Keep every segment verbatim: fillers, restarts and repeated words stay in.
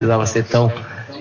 precisava ser tão,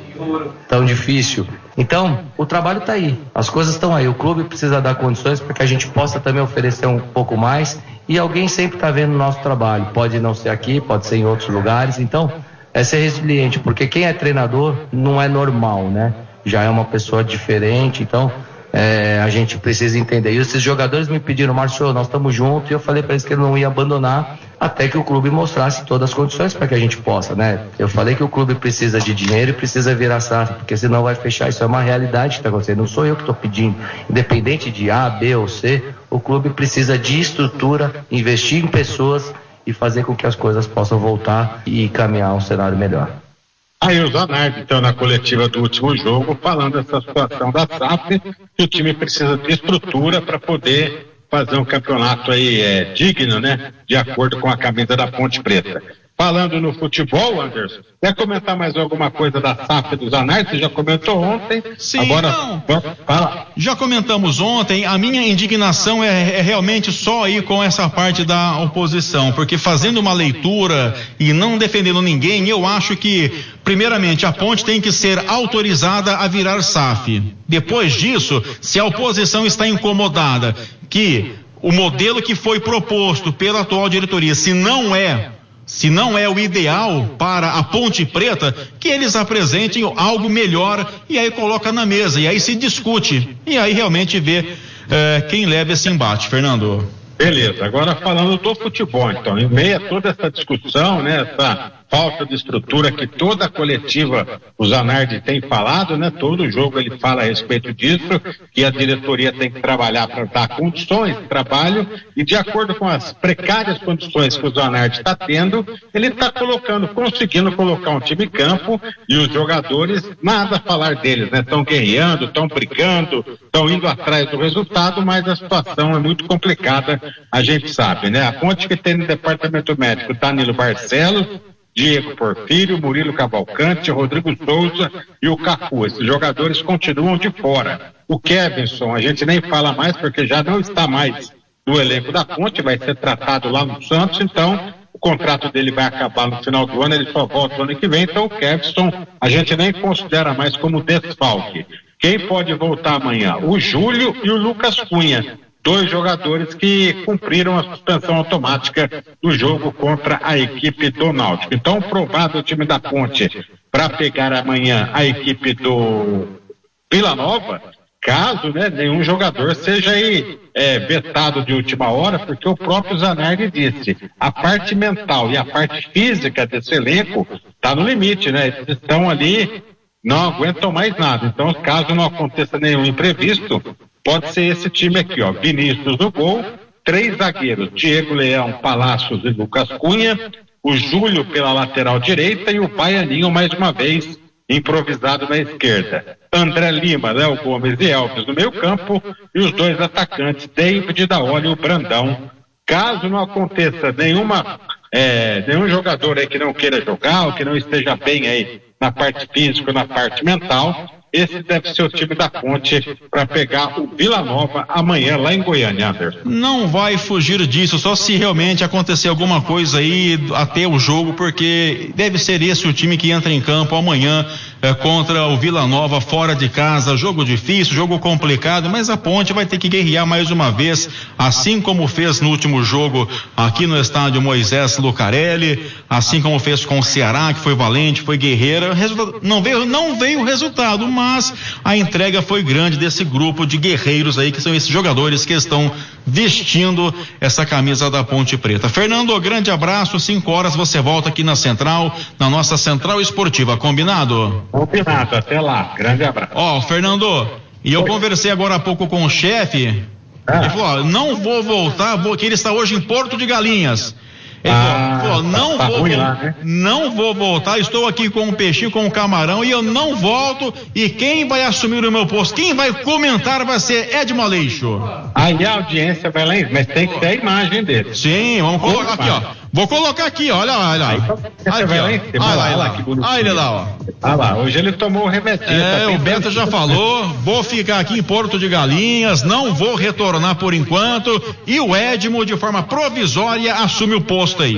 tão difícil. Então, o trabalho está aí, as coisas estão aí. O clube precisa dar condições para que a gente possa também oferecer um pouco mais, e alguém sempre está vendo o nosso trabalho. Pode não ser aqui, pode ser em outros lugares. Então, é ser resiliente, porque quem é treinador não é normal, né? Já é uma pessoa diferente, então é, a gente precisa entender. E esses jogadores me pediram: Márcio, nós estamos juntos, e eu falei para eles que eu não ia abandonar até que o clube mostrasse todas as condições para que a gente possa, né? Eu falei que o clube precisa de dinheiro e precisa virar S A F, porque senão vai fechar. Isso é uma realidade que está acontecendo, não sou eu que estou pedindo. Independente de A, B ou C, o clube precisa de estrutura, investir em pessoas e fazer com que as coisas possam voltar e caminhar um cenário melhor. Aí o Zanardi, então, na coletiva do último jogo, falando dessa situação da S A F, que o time precisa de estrutura para poder fazer um campeonato aí é, digno, né? De acordo com a camisa da Ponte Preta. Falando no futebol, Anderson, quer comentar mais alguma coisa da S A F do Zanardi? Você já comentou ontem. Sim, agora não. Fala. Já comentamos ontem. A minha indignação é, é realmente só aí com essa parte da oposição, porque fazendo uma leitura e não defendendo ninguém, eu acho que, primeiramente, a Ponte tem que ser autorizada a virar S A F. Depois disso, se a oposição está incomodada que o modelo que foi proposto pela atual diretoria, se não é Se não é o ideal para a Ponte Preta, que eles apresentem algo melhor e aí coloca na mesa, e aí se discute, e aí realmente vê eh, quem leva esse embate. Fernando. Beleza, agora falando do futebol, então, em meio a toda essa discussão, né, essa falta de estrutura que toda a coletiva o Zanardi tem falado, né, todo jogo ele fala a respeito disso, que a diretoria tem que trabalhar para dar condições de trabalho, e de acordo com as precárias condições que o Zanardi está tendo, ele está colocando, conseguindo colocar um time em campo, e os jogadores, nada a falar deles, né, estão guerreando, estão brigando, estão indo atrás do resultado, mas a situação é muito complicada, a gente sabe, né, a Ponte que tem no departamento médico Danilo Barcelos, Diego Porfírio, Murilo Cavalcante, Rodrigo Souza e o Cafu. Esses jogadores continuam de fora. O Kevinson, a gente nem fala mais porque já não está mais no elenco da Ponte, vai ser tratado lá no Santos, então o contrato dele vai acabar no final do ano, ele só volta no ano que vem, então o Kevinson a gente nem considera mais como desfalque. Quem pode voltar amanhã? O Júlio e o Lucas Cunha. Dois jogadores que cumpriram a suspensão automática do jogo contra a equipe do Náutico. Então, provável o time da Ponte para pegar amanhã a equipe do Vila Nova, caso, né, nenhum jogador seja aí é, vetado de última hora, porque o próprio Zanardi disse, a parte mental e a parte física desse elenco está no limite, né? Eles estão ali, não aguentam mais nada. Então, caso não aconteça nenhum imprevisto, pode ser esse time aqui, ó, Vinícius no gol, três zagueiros, Diego Leão, Palácios e Lucas Cunha, o Júlio pela lateral direita e o Baianinho mais uma vez improvisado na esquerda. André Lima, Léo Gomes e Elvis no meio campo e os dois atacantes, David Daoli e o Brandão. Caso não aconteça nenhuma, é, nenhum jogador aí que não queira jogar ou que não esteja bem aí na parte física ou na parte mental, esse deve ser o time da Ponte para pegar o Vila Nova amanhã lá em Goiânia, Anderson. Não vai fugir disso, só se realmente acontecer alguma coisa aí até o jogo, porque deve ser esse o time que entra em campo amanhã é, contra o Vila Nova fora de casa. Jogo difícil, jogo complicado, mas a Ponte vai ter que guerrear mais uma vez, assim como fez no último jogo aqui no estádio Moisés Lucarelli, assim como fez com o Ceará, que foi valente, foi guerreira. Resultado, não veio, não veio o resultado, mas a entrega foi grande desse grupo de guerreiros aí, que são esses jogadores que estão vestindo essa camisa da Ponte Preta. Fernando, grande abraço, cinco horas você volta aqui na Central, na nossa Central Esportiva, combinado? Combinado, até lá, grande abraço. Ó, Fernando, e eu conversei agora há pouco com o chefe, ah. ele falou, ó, não vou voltar, vou, que ele está hoje em Porto de Galinhas. Ele ah, falou, não, tá, tá vou, lá, né? não vou voltar, estou aqui com o peixinho, com o camarão e eu não volto, e quem vai assumir o meu posto, quem vai comentar vai ser Edmo Aleixo. Aí a audiência vai lá, mas tem que ter a imagem dele. Sim, vamos colocar aqui, ó. Vou colocar aqui, olha lá, olha lá. Aí, aí, vai lá em cima, olha lá, olha lá, que bonito. Olha ele lá, ó. Ah lá, hoje ele tomou o remédio. É, tá o Beto já falou, vou ficar aqui em Porto de Galinhas, não vou retornar por enquanto, e o Edmo, de forma provisória, assume o posto aí.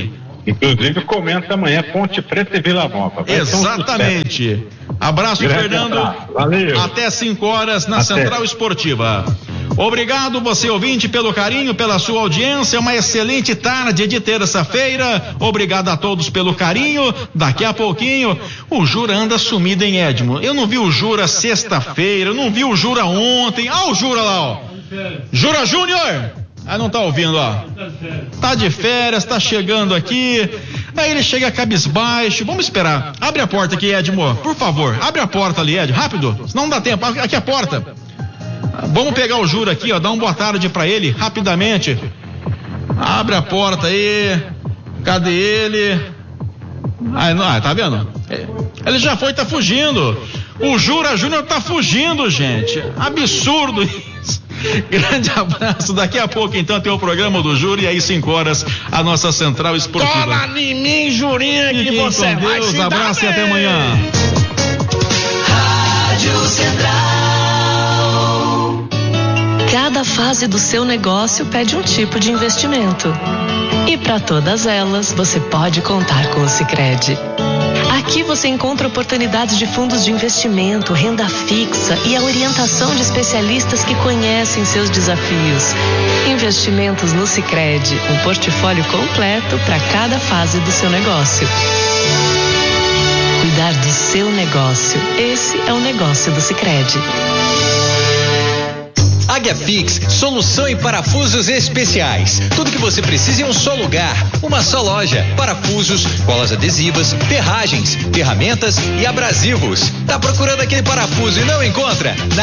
Inclusive comenta amanhã Ponte Preta e Vila Nova. Vai Exatamente. Um abraço, Grande Fernando. Abraço. Valeu. Até cinco horas na Até. Central Esportiva. Obrigado, você ouvinte, pelo carinho, pela sua audiência. Uma excelente tarde de terça-feira. Obrigado a todos pelo carinho. Daqui a pouquinho, o Jura anda sumido, hein, Edmo? Eu não vi o Jura sexta-feira, eu não vi o Jura ontem. Ah, o Jura lá, ó. Jura Júnior! Ah, não tá ouvindo, ó. Tá de férias, tá chegando aqui. Aí ele chega cabisbaixo. Vamos esperar. Abre a porta aqui, Edmo. Por favor, abre a porta ali, Ed. Rápido. Senão não dá tempo. Aqui a porta. Vamos pegar o Jura aqui, ó. Dar uma boa tarde pra ele, rapidamente. Abre a porta aí. Cadê ele? Ah, não, ah, tá vendo? Ele já foi, tá fugindo. O Jura Júnior tá fugindo, gente. Absurdo isso. Grande abraço. Daqui a pouco, então, tem o programa do Júri. E aí, cinco horas, a nossa Central Esportiva. Cola em mim, Jurinha, que você vai Deus, se abraço dar e até bem. amanhã. Rádio Central. Cada fase do seu negócio pede um tipo de investimento. E para todas elas, você pode contar com o Sicredi. Aqui você encontra oportunidades de fundos de investimento, renda fixa e a orientação de especialistas que conhecem seus desafios. Investimentos no Sicredi, um portfólio completo para cada fase do seu negócio. Cuidar do seu negócio, esse é o negócio do Sicredi. Águia Fix, solução em parafusos especiais. Tudo que você precisa em um só lugar, uma só loja. Parafusos, colas adesivas, ferragens, ferramentas e abrasivos. Tá procurando aquele parafuso e não encontra? Na